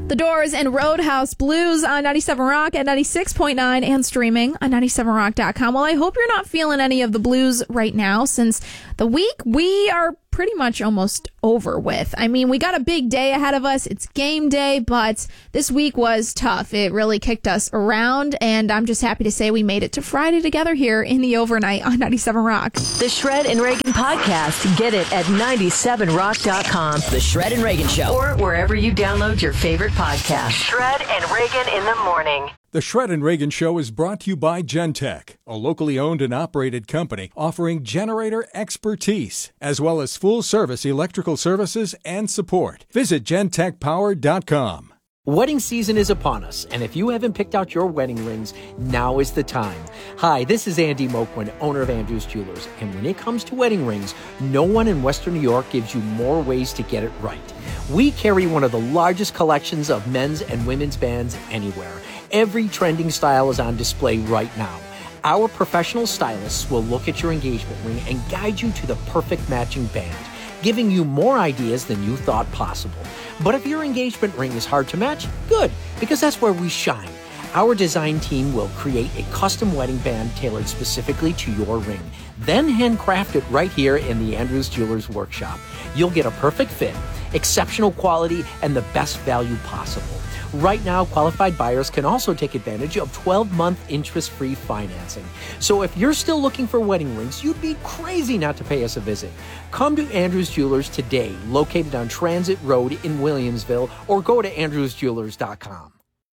The Doors and Roadhouse Blues on 97 Rock at 96.9 and streaming on 97rock.com. Well, I hope you're not feeling any of the blues right now, since the week we are pretty much almost over with. I mean, we got a big day ahead of us. It's game day, but this week was tough. It really kicked us around, and I'm just happy to say we made it to Friday together here in the overnight on 97 Rock. The Shred and Reagan podcast. Get it at 97rock.com. The Shred and Reagan Show. Or wherever you download your favorite podcast. Shred and Reagan in the morning. The Shred and Reagan Show is brought to you by Gentech, a locally owned and operated company offering generator expertise, as well as full-service electrical services and support. Visit gentechpower.com. Wedding season is upon us, and if you haven't picked out your wedding rings, now is the time. Hi, this is Andy Moquin, owner of Andrews Jewelers, and when it comes to wedding rings, no one in Western New York gives you more ways to get it right. We carry one of the largest collections of men's and women's bands anywhere. Every trending style is on display right now. Our professional stylists will look at your engagement ring and guide you to the perfect matching band, giving you more ideas than you thought possible. But if your engagement ring is hard to match, good, because that's where we shine. Our design team will create a custom wedding band tailored specifically to your ring, then handcraft it right here in the Andrews Jewelers workshop. You'll get a perfect fit, exceptional quality, and the best value possible. Right now, qualified buyers can also take advantage of 12-month interest-free financing. So if you're still looking for wedding rings, you'd be crazy not to pay us a visit. Come to Andrews Jewelers today, located on Transit Road in Williamsville, or go to andrewsjewelers.com.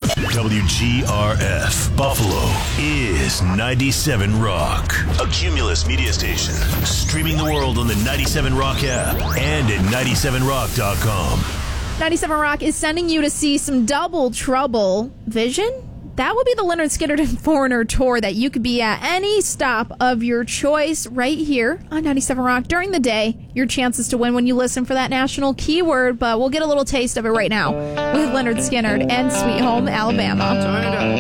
WGRF Buffalo is 97 Rock, a Cumulus media station. Streaming the world on the 97 Rock app and at 97rock.com. 97 Rock is sending you to see some Double Trouble. Vision? That will be the Lynyrd Skynyrd and Foreigner tour that you could be at any stop of your choice right here on 97 Rock during the day. Your chances to win when you listen for that national keyword, but we'll get a little taste of it right now with Lynyrd Skynyrd and Sweet Home Alabama. Turn it up.